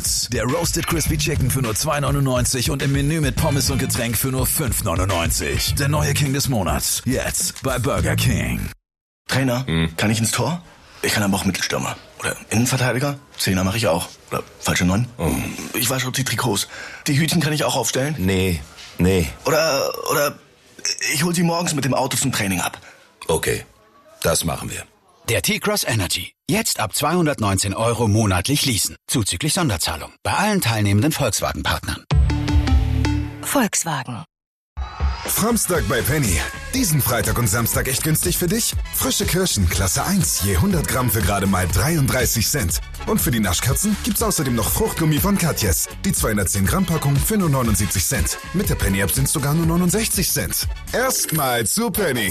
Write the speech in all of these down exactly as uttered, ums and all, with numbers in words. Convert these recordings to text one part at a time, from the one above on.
Monats. Der Roasted Crispy Chicken für nur zwei neunundneunzig und im Menü mit Pommes und Getränk für nur fünf neunundneunzig. Der neue King des Monats. Jetzt bei Burger King. Trainer, hm. kann ich ins Tor? Ich kann aber auch Mittelstürmer. Oder Innenverteidiger? Zehner mache ich auch. Oder falsche Neun? Oh. Ich wasche die Trikots. Die Hütchen kann ich auch aufstellen? Nee, nee. Oder, oder ich hol sie morgens mit dem Auto zum Training ab. Okay, das machen wir. Der T-Cross Energy. Jetzt ab zweihundertneunzehn Euro monatlich leasen. Zuzüglich Sonderzahlung. Bei allen teilnehmenden Volkswagen-Partnern. Volkswagen. Samstag bei Penny. Diesen Freitag und Samstag echt günstig für dich? Frische Kirschen, Klasse eins, je hundert Gramm für gerade mal dreiunddreißig Cent. Und für die Naschkatzen gibt's außerdem noch Fruchtgummi von Katjes. Die zweihundertzehn Gramm Packung für nur neunundsiebzig Cent. Mit der Penny-App sind's sogar nur neunundsechzig Cent. Erstmal zu Penny.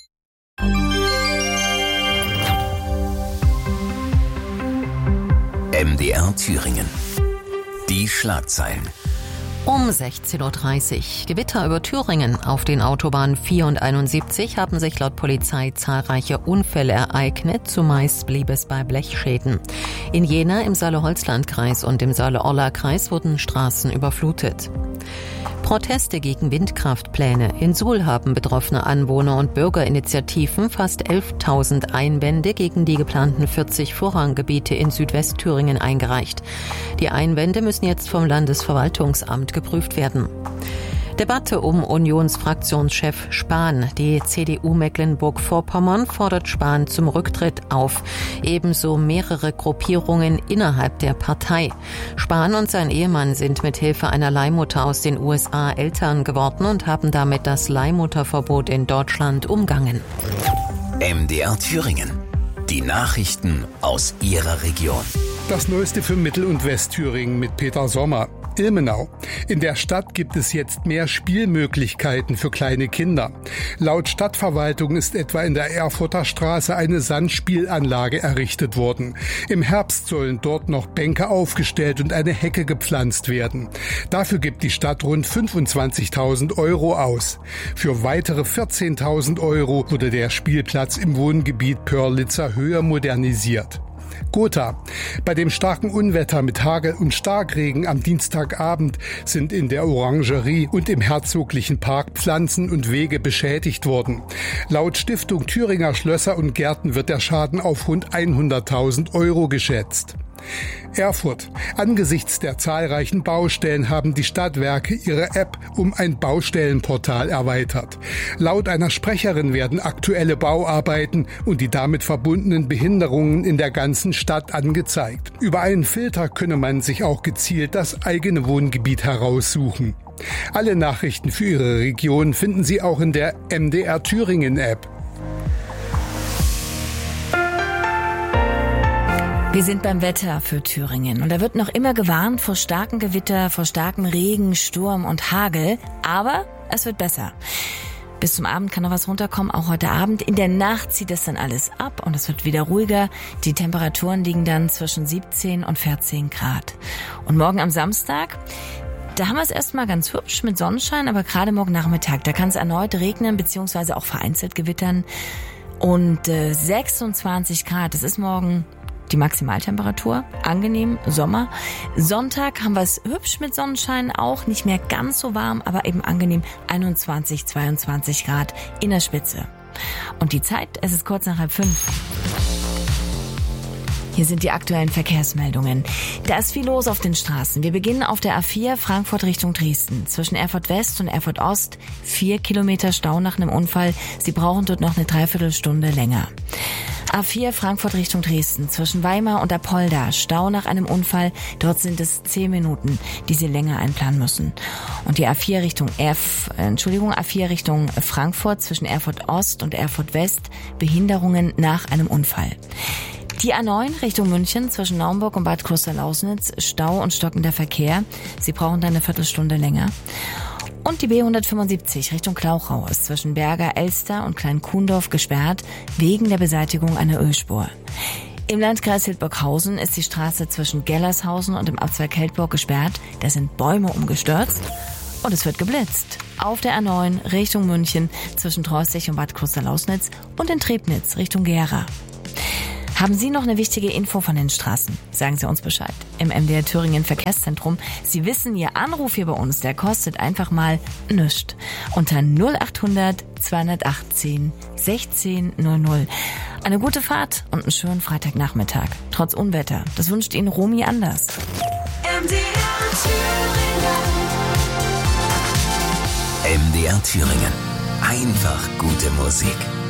M D R Thüringen. Die Schlagzeilen. Um sechzehn Uhr dreißig. Gewitter über Thüringen. Auf den Autobahnen vierundeinundsiebzig haben sich laut Polizei zahlreiche Unfälle ereignet. Zumeist blieb es bei Blechschäden. In Jena im Saale-Holzland-Kreis und im Saale-Orla-Kreis wurden Straßen überflutet. Proteste gegen Windkraftpläne. In Suhl haben betroffene Anwohner und Bürgerinitiativen fast elftausend Einwände gegen die geplanten vierzig Vorranggebiete in Südwestthüringen eingereicht. Die Einwände müssen jetzt vom Landesverwaltungsamt geprüft werden. Debatte um Unionsfraktionschef Spahn. Die C D U Mecklenburg-Vorpommern fordert Spahn zum Rücktritt auf. Ebenso mehrere Gruppierungen innerhalb der Partei. Spahn und sein Ehemann sind mit Hilfe einer Leihmutter aus den U S A Eltern geworden und haben damit das Leihmutterverbot in Deutschland umgangen. M D R Thüringen. Die Nachrichten aus Ihrer Region. Das Neueste für Mittel- und Westthüringen mit Peter Sommer. Ilmenau. In der Stadt gibt es jetzt mehr Spielmöglichkeiten für kleine Kinder. Laut Stadtverwaltung ist etwa in der Erfurter Straße eine Sandspielanlage errichtet worden. Im Herbst sollen dort noch Bänke aufgestellt und eine Hecke gepflanzt werden. Dafür gibt die Stadt rund fünfundzwanzigtausend Euro aus. Für weitere vierzehntausend Euro wurde der Spielplatz im Wohngebiet Pörlitzer Höhe modernisiert. Gotha. Bei dem starken Unwetter mit Hagel und Starkregen am Dienstagabend sind in der Orangerie und im Herzoglichen Park Pflanzen und Wege beschädigt worden. Laut Stiftung Thüringer Schlösser und Gärten wird der Schaden auf rund hunderttausend Euro geschätzt. Erfurt. Angesichts der zahlreichen Baustellen haben die Stadtwerke ihre App um ein Baustellenportal erweitert. Laut einer Sprecherin werden aktuelle Bauarbeiten und die damit verbundenen Behinderungen in der ganzen Stadt angezeigt. Über einen Filter könne man sich auch gezielt das eigene Wohngebiet heraussuchen. Alle Nachrichten für Ihre Region finden Sie auch in der M D R Thüringen App. Wir sind beim Wetter für Thüringen und da wird noch immer gewarnt vor starken Gewitter, vor starkem Regen, Sturm und Hagel. Aber es wird besser. Bis zum Abend kann noch was runterkommen, auch heute Abend. In der Nacht zieht es dann alles ab und es wird wieder ruhiger. Die Temperaturen liegen dann zwischen siebzehn und vierzehn Grad. Und morgen am Samstag, da haben wir es erstmal ganz hübsch mit Sonnenschein, aber gerade morgen Nachmittag, da kann es erneut regnen bzw. auch vereinzelt gewittern. Und äh, sechsundzwanzig Grad, das ist morgen die Maximaltemperatur, angenehm, Sommer. Sonntag haben wir es hübsch mit Sonnenschein, auch nicht mehr ganz so warm, aber eben angenehm, einundzwanzig, zweiundzwanzig Grad in der Spitze. Und die Zeit, es ist kurz nach halb fünf. Hier sind die aktuellen Verkehrsmeldungen. Da ist viel los auf den Straßen. Wir beginnen auf der A vier Frankfurt Richtung Dresden. Zwischen Erfurt West und Erfurt Ost vier Kilometer Stau nach einem Unfall. Sie brauchen dort noch eine Dreiviertelstunde länger. A vier Frankfurt Richtung Dresden. Zwischen Weimar und Apolda Stau nach einem Unfall. Dort sind es zehn Minuten, die Sie länger einplanen müssen. Und die A vier Richtung F, Entschuldigung, A vier Richtung Frankfurt zwischen Erfurt Ost und Erfurt West. Behinderungen nach einem Unfall. Die A neun Richtung München zwischen Naumburg und Bad Klosterlausnitz, Stau und stockender Verkehr. Sie brauchen dann eine Viertelstunde länger. Und die B hundertfünfundsiebzig Richtung Klauchau ist zwischen Berger, Elster und Klein-Kuhndorf gesperrt, wegen der Beseitigung einer Ölspur. Im Landkreis Hildburghausen ist die Straße zwischen Gellershausen und dem Abzweig Heldburg gesperrt. Da sind Bäume umgestürzt und es wird geblitzt. Auf der A neun Richtung München zwischen Treusig und Bad Klosterlausnitz und in Trebnitz Richtung Gera. Haben Sie noch eine wichtige Info von den Straßen? Sagen Sie uns Bescheid. Im M D R Thüringen Verkehrszentrum. Sie wissen, Ihr Anruf hier bei uns, der kostet einfach mal nichts. Unter null achthundert zweihundertachtzehn sechzehn null null. Eine gute Fahrt und einen schönen Freitagnachmittag. Trotz Unwetter. Das wünscht Ihnen Romy Anders. M D R Thüringen. M D R Thüringen. Einfach gute Musik.